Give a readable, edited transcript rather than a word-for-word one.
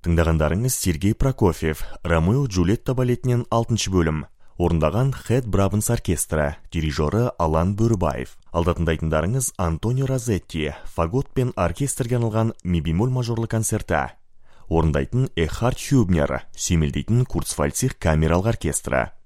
Тыңдағандарыңыз Сергей Прокофьев, Ромео Джульетта балетінен 6 бөлім. Орындаған Хэт Брабанс оркестрі, дирижері Алан Бөрібаев. Алда тыңдайтындарыңыз Антонио Розетти, фагот пен оркестрге арналған ми бемоль мажорлы концерті. Орындайтын Эхард Хюбнер, сүймелдейтін Курцвальцих камералық оркестрі.